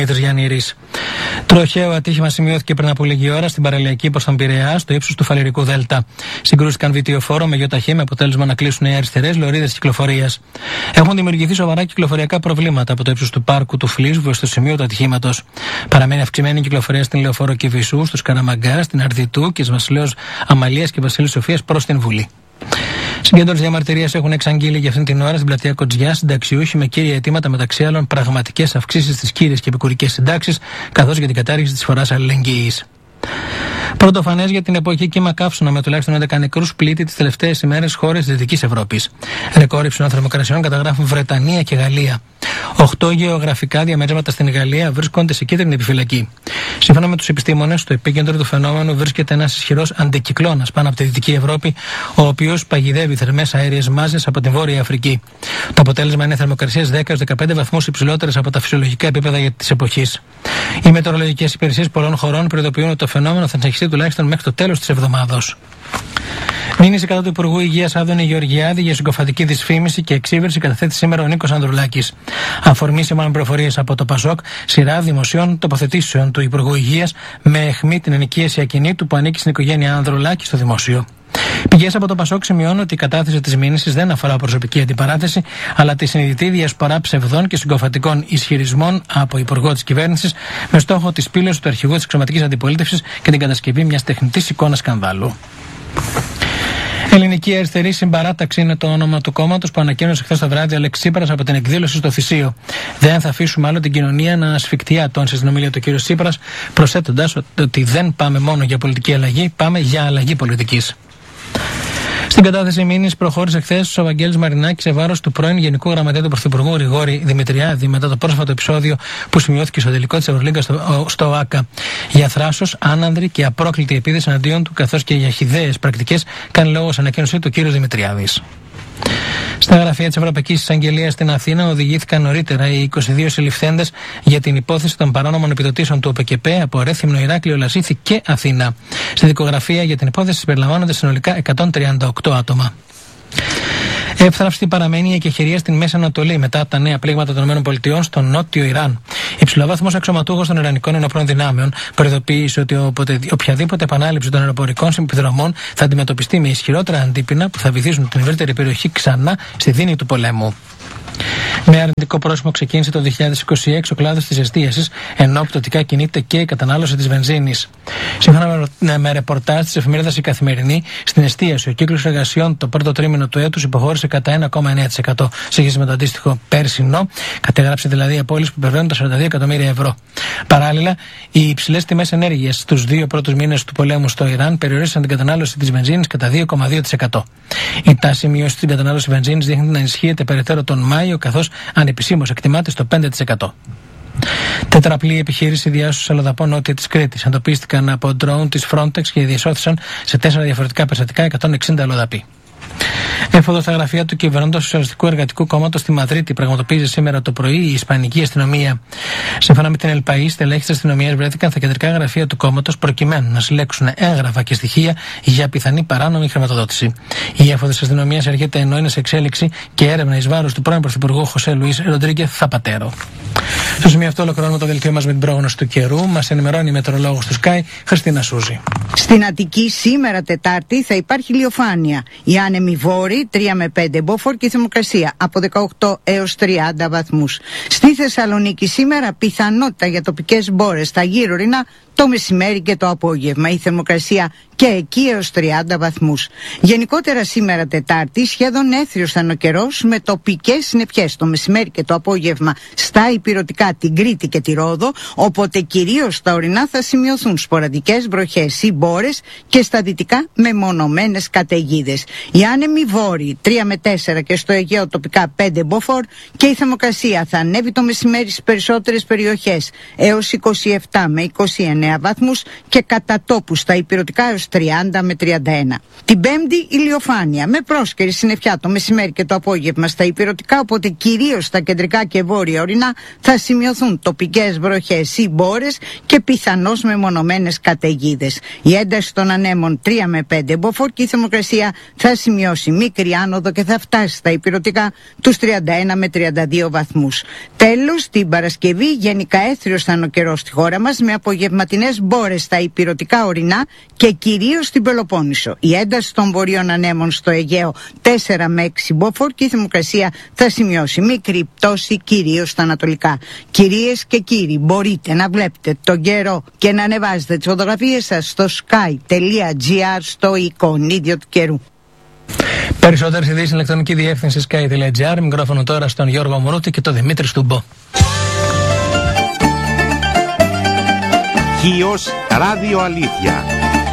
Δημήτρης Γιαννήρης. Τροχαίο ατύχημα σημειώθηκε πριν από λίγη ώρα στην παραλιακή προς τον Πειραιά, στο ύψος του Φαλερικού Δέλτα. Συγκρούστηκαν βιτιοφόρο με γιοταχή με αποτέλεσμα να κλείσουν οι αριστερές λωρίδες κυκλοφορίας. Έχουν δημιουργηθεί σοβαρά κυκλοφοριακά προβλήματα από το ύψος του πάρκου του Φλίσβου στο σημείο του ατυχήματος. Παραμένει αυξημένη η κυκλοφορία στην Λεωφόρο Κηφισού, στους Καραμαγκά, στην Αρδιτού και Βασιλέως Αμαλίας και Βασίλης Σοφίας προς την Βουλή. Συγκέντρωση διαμαρτυρίας έχουν εξαγγείλει για αυτήν την ώρα στην πλατεία Κοτζιά συνταξιούχοι με κύρια αιτήματα μεταξύ άλλων πραγματικές αυξήσεις στις κύριες και επικουρικές συντάξεις, καθώς και την κατάργηση της φοράς αλληλεγγύης. Πρωτοφανές για την εποχή κύμα καύσωνα με τουλάχιστον 11 νεκρούς πλήττει τις τελευταίες ημέρες χώρες της Δυτικής Ευρώπης. Ρεκόρ υψηλών θερμοκρασιών καταγράφουν Βρετανία και Γαλλία. 8 γεωγραφικά διαμέρισματα στην Γαλλία βρίσκονται σε κίτρινη επιφυλακή. Σύμφωνα με τους επιστήμονες, στο επίκεντρο του φαινόμενου βρίσκεται ένας ισχυρός αντικυκλώνας πάνω από τη Δυτική Ευρώπη, ο οποίος παγιδεύει θερμές αέριες μάζες από την Βόρεια Αφρική. Το αποτέλεσμα είναι θερμοκρασίες 10-15 βαθμούς υψηλότερες από τα φυσιολογικά επίπεδα της εποχής. Οι μετεωρολογικές υπηρεσίες πολλών χωρών προειδοποιούν ότι το φαινόμενο θα συνεχιστεί τουλάχιστον μέχρι το τέλος της εβδομάδος. Μήνυση κατά του Υπουργού Υγείας Άδωνη Γεωργιάδη για συγκοφατική δυσφήμιση και εξύβριση καταθέτει σήμερα ο Νίκος Ανδρουλάκης. Αφορμή σε πληροφορίες από το ΠΑΣΟΚ, σειρά δημοσίων τοποθετήσεων του Υπουργού Υγείας με αιχμή την ενοικίαση ακινήτου που ανήκει στην οικογένεια Ανδρουλάκη στο δημόσιο. Πηγές από το ΠΑΣΟΚ σημειώνουν ότι η κατάθεση της μήνυσης δεν αφορά προσωπική αντιπαράθεση, αλλά τη συνειδητή διασπορά ψευδών και συγκοφατικών ισχυρισμών από υπουργό της κυβέρνησης με στόχο τη σπήλωση του αρχηγού της εξωματικής αντιπολίτευσης και την κατασκευή μιας τεχνητής εικόνας σκανδάλου. Ελληνική Αριστερή Συμπαράταξη είναι το όνομα του κόμματος που ανακοίνωσε χθες το βράδυ ο Αλέξης Τσίπρας από την εκδήλωση στο Θησίο. Δεν θα αφήσουμε άλλο την κοινωνία να ασφικτιά, τόνισε στην ομιλία του κ. Τσίπρας, προσθέτοντας ότι δεν πάμε μόνο για πολιτική αλλαγή, πάμε για αλλαγή πολιτικής. Στην κατάθεση μήνυσης προχώρησε χθες ο Βαγγέλης Μαρινάκης σε βάρος του πρώην Γενικού Γραμματέα του Πρωθυπουργού Γρηγόρη Δημητριάδη μετά το πρόσφατο επεισόδιο που σημειώθηκε στο τελικό της Ευρωλίγκας στο ΟΑΚΑ. Για θράσος, άνανδρη και απρόκλητη επίθεση εναντίον του, καθώς και για χυδαίες πρακτικές, κάνει λόγο ως ανακοίνωσή του κ. Δημητριάδης. Στα γραφεία της Ευρωπαϊκής Εισαγγελίας στην Αθήνα οδηγήθηκαν νωρίτερα οι 22 συλληφθέντες για την υπόθεση των παράνομων επιδοτήσεων του ΟΠΕΚΕΠΕ από Ρέθυμνο, Ηράκλειο, Λασίθι και Αθήνα. Στη δικογραφία για την υπόθεση συμπεριλαμβάνονται συνολικά 138 άτομα. Εύθραυστη παραμένει η εκεχηρία στην Μέση Ανατολή μετά τα νέα πλήγματα των ΗΠΑ στο νότιο Ιράν. Υψηλοβάθμος αξιωματούχος των Ιρανικών Ενόπλων Δυνάμεων προειδοποίησε ότι οποιαδήποτε επανάληψη των αεροπορικών συμπυδρομών θα αντιμετωπιστεί με ισχυρότερα αντίπεινα που θα βυθίσουν την ευρύτερη περιοχή ξανά στη δίνη του πολέμου. Με αρνητικό πρόσημο ξεκίνησε το 2026 ο κλάδος της εστίασης, ενώ πτωτικά κινείται και η κατανάλωση της βενζίνης. Σύμφωνα με ρεπορτάζ της εφημερίδας Η Καθημερινή, στην εστίαση ο κύκλος εργασιών το πρώτο τρίμηνο του έτους υποχώρησε κατά 1,9% σε σχέση με το αντίστοιχο πέρσινο, κατέγραψε δηλαδή απώλειες που υπερβαίνουν τα 42 εκατομμύρια ευρώ. Παράλληλα, οι υψηλές τιμές ενέργειας στους 2 πρώτους μήνες του πολέμου στο Ιράν περιορίσαν την κατανάλωση της βενζίνης κατά 2,2%. Η τάση μείωση στην κατανάλωση βενζίνης δείχνει να ενισχύεται περαιτέρω τον Μάιο, καθώς ανεπισήμως εκτιμάται στο 5%. Τετραπλή επιχείρηση διάσωσης αλλοδαπών νότια της Κρήτης εντοπίστηκαν από drone της Frontex και διασώθησαν σε 4 διαφορετικά περιστατικά 160 αλλοδαποί. Έφοδο στα γραφεία του κυβερνώντος Σοσιαλιστικού Εργατικού Κόμματος στη Μαδρίτη πραγματοποίησε σήμερα το πρωί η Ισπανική αστυνομία. Σύμφωνα με την ΕΛΠΑΗ, στελέχοι της αστυνομίας βρέθηκαν στα κεντρικά γραφεία του κόμματος προκειμένου να συλλέξουν έγγραφα και στοιχεία για πιθανή παράνομη χρηματοδότηση. Η έφοδο της αστυνομίας έρχεται ενώ είναι σε εξέλιξη και έρευνα εις βάρος του πρώην Πρωθυπουργού Χωσέ Λουίς Ροντρίγκεθ Θαπατέρο. Στο σημείο αυτό ολοκληρώνουμε το δελτίο μας με την πρόγνωση του καιρού. Μας ενημερώνει η μετεωρολόγος του Sky, Χριστίνα Σούζη. Στην Αττική σήμερα Τετάρτη θα υπάρχει ηλιοφάνεια. Οι άνεμοι βόρειοι 3 με 5 μποφόρ και η θερμοκρασία από 18 έως 30 βαθμούς. Στη Θεσσαλονίκη σήμερα πιθανότητα για τοπικές μπόρες στα γύρω-ρινά το μεσημέρι και το απόγευμα. Η θερμοκρασία και εκεί έως 30 βαθμούς. Γενικότερα σήμερα Τετάρτη σχεδόν έθριος θα είναι ο καιρός με τοπικές συννεφιές το μεσημέρι και το απόγευμα στα ηπειρωτικά, την Κρήτη και τη Ρόδο, οπότε κυρίως στα ορεινά θα σημειωθούν σποραδικές βροχές ή μπόρες και στα δυτικά μεμονωμένες καταιγίδες. Οι άνεμοι βόρειοι 3 με 4 και στο Αιγαίο τοπικά 5 μποφόρ και η θερμοκρασία θα ανέβει το μεσημέρι στις περισσότερες περιοχές έως 27 με 29 βαθμούς και κατά τόπου στα ηπειρωτικά έως 30 με 31. Την Πέμπτη ηλιοφάνεια με πρόσκαιρη συννεφιά το μεσημέρι και το απόγευμα στα ηπειρωτικά, οπότε κυρίως στα κεντρικά και βόρεια ορεινά θα σημειωθούν σημειωθούν τοπικές βροχές ή μπόρες και πιθανώς μεμονωμένες καταιγίδες. Η ένταση των ανέμων 3 με 5 μποφόρ και η θερμοκρασία θα σημειώσει μικρή άνοδο και θα φτάσει στα ηπειρωτικά τους 31 με 32 βαθμούς. Τέλος, την Παρασκευή γενικά έθριος θα είναι ο καιρός στη χώρα μας, με απογευματινές μπόρες στα ηπειρωτικά ορεινά και κυρίως στην Πελοπόννησο. Η ένταση των βορείων ανέμων στο Αιγαίο 4 με 6 μποφόρ και η θερμοκρασία θα σημειώσει μικρή πτώση κυρίως στα ανατολικά. Κυρίες και κύριοι, μπορείτε να βλέπετε τον καιρό και να ανεβάζετε τις φωτογραφίες σας στο sky.gr, στο εικονίδιο του καιρού. Περισσότερες ειδήσεις στην ηλεκτρονική διεύθυνση sky.gr. Μικρόφωνο τώρα στον Γιώργο Μουρούτη και τον Δημήτρη Στουμπό. Χίος Ράδιο Αλήθεια.